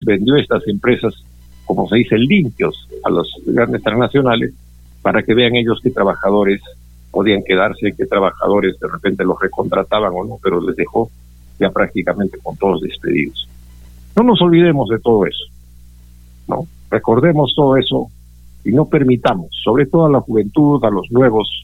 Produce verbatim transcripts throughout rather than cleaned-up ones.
vendió estas empresas, como se dice, limpios a los grandes transnacionales, para que vean ellos qué trabajadores podían quedarse, qué trabajadores de repente los recontrataban o no, pero les dejó ya prácticamente con todos despedidos. No nos olvidemos de todo eso, ¿no? Recordemos todo eso y no permitamos, sobre todo a la juventud, a los nuevos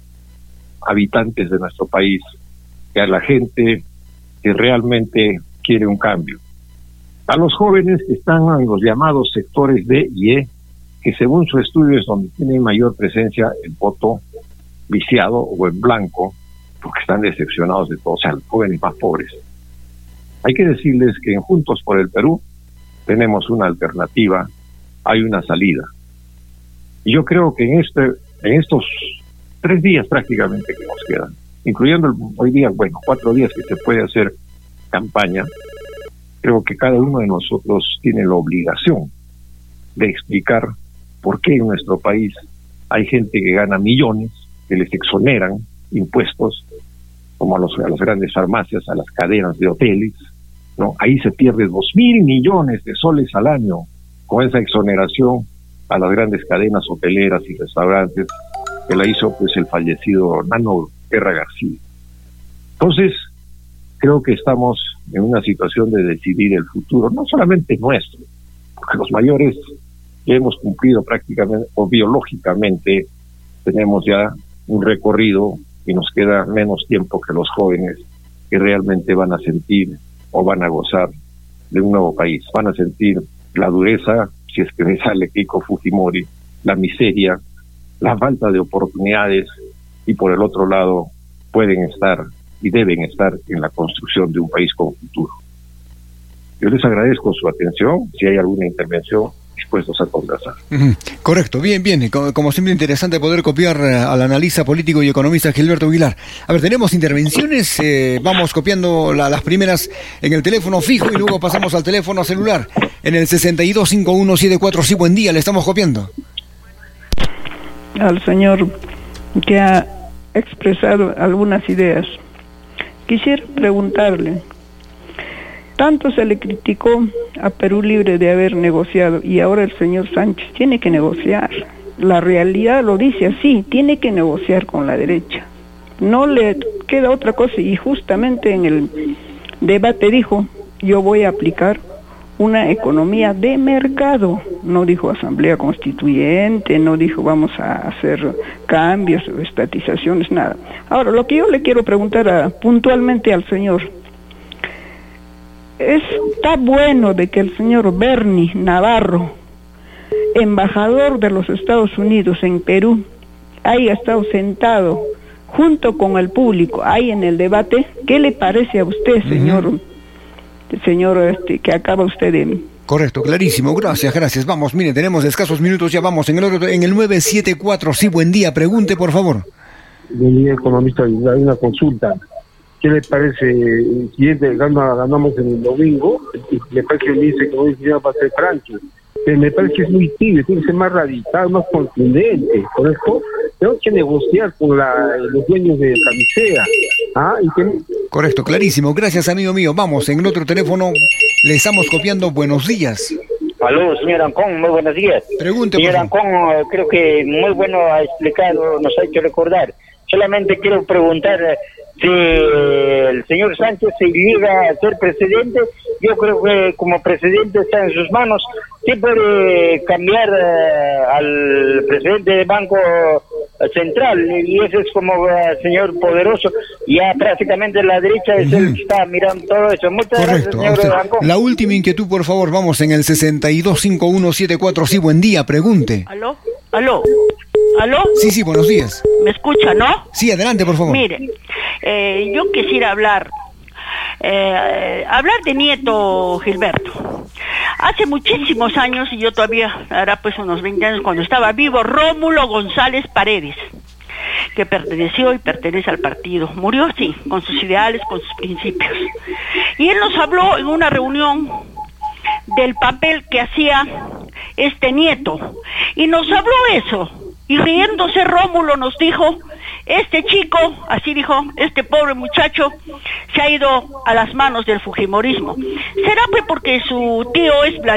habitantes de nuestro país, que a la gente que realmente quiere un cambio, a los jóvenes que están en los llamados sectores D y E, que según su estudio es donde tiene mayor presencia el voto viciado o en blanco, porque están decepcionados de todo, o sea, los jóvenes más pobres. Hay que decirles que en Juntos por el Perú tenemos una alternativa, hay una salida. Y yo creo que en este, en estos tres días prácticamente que nos quedan, incluyendo el, hoy día, bueno, cuatro días que se puede hacer campaña, creo que cada uno de nosotros tiene la obligación de explicar por qué en nuestro país hay gente que gana millones, que les exoneran impuestos, como a, los, a las grandes farmacias, a las cadenas de hoteles, ¿no? Ahí se pierde dos mil millones de soles al año con esa exoneración a las grandes cadenas hoteleras y restaurantes que la hizo pues el fallecido Nano Guerra García. Entonces, creo que estamos en una situación de decidir el futuro, no solamente nuestro, porque los mayores ya hemos cumplido prácticamente, o biológicamente, tenemos ya un recorrido y nos queda menos tiempo que los jóvenes que realmente van a sentir o van a gozar de un nuevo país. Van a sentir la dureza, si es que me sale Keiko Fujimori, la miseria, la falta de oportunidades, y por el otro lado pueden estar y deben estar en la construcción de un país con futuro. Yo les agradezco su atención. Si hay alguna intervención, dispuestos a conversar. Uh-huh. Correcto, bien, bien. Como, como siempre, interesante poder copiar al analista político y economista Gilberto Aguilar. A ver, tenemos intervenciones, eh, vamos copiando la, las primeras en el teléfono fijo y luego pasamos al teléfono celular en el sesenta y dos cincuenta y uno setenta y cuatro. Sí, buen día, le estamos copiando. Al señor que ha expresado algunas ideas, quisiera preguntarle, tanto se le criticó a Perú Libre de haber negociado y ahora el señor Sánchez tiene que negociar. La realidad lo dice así, tiene que negociar con la derecha. No le queda otra cosa, y justamente en el debate dijo, yo voy a aplicar una economía de mercado. No dijo asamblea constituyente, no dijo vamos a hacer cambios, estatizaciones, nada. Ahora, lo que yo le quiero preguntar a, puntualmente al señor, está bueno de que el señor Bernie Navarro, embajador de los Estados Unidos en Perú, haya estado sentado junto con el público ahí en el debate. ¿Qué le parece a usted, señor, uh-huh. señor este, que acaba usted de... Correcto, clarísimo, gracias, gracias. Vamos, mire, tenemos escasos minutos, ya vamos en el otro, en el nueve siete cuatro. Sí, buen día, pregunte por favor. Buen día, economista, hay una consulta. ¿Qué le parece si es de, gana, ganamos en el domingo? Me parece que me dice que hoy día va a ser Franco. Pero me parece que es muy tibio, tiene que ser más radical, más contundente. Por eso tenemos que negociar con la, los dueños de Camisea. ¿Ah? ¿Y qué? Correcto, clarísimo. Gracias, amigo mío. Vamos, en el otro teléfono le estamos copiando. Buenos días. Aló, señor Ancón, muy buenos días. Pregunte, señor Ancón, creo que muy bueno ha explicado, nos ha hecho recordar. Solamente quiero preguntar si el señor Sánchez se llega a ser presidente. Yo creo que como presidente está en sus manos. Sí puede cambiar uh, al presidente del Banco Central, y ese es como uh, señor poderoso. Ya prácticamente la derecha es uh-huh. el que está mirando todo eso. Muchas Correcto. gracias, señor Ancón. La última inquietud, por favor, vamos en el sesenta y dos cincuenta y uno setenta y cuatro. Sí, buen día, pregunte. ¿Aló? ¿Aló? ¿Aló? Sí, sí, buenos días. ¿Me escucha, no? Sí, adelante, por favor. Mire, eh, yo quisiera hablar, eh, hablar de Nieto Gilberto. Hace muchísimos años, y yo todavía, hará pues unos veinte años, cuando estaba vivo, Rómulo González Paredes, que perteneció y pertenece al partido. Murió, sí, con sus ideales, con sus principios. Y él nos habló en una reunión del papel que hacía este Nieto. Y nos habló eso. Y riéndose Rómulo nos dijo, este chico, así dijo, este pobre muchacho, se ha ido a las manos del fujimorismo. ¿Será pues porque su tío es Vladimir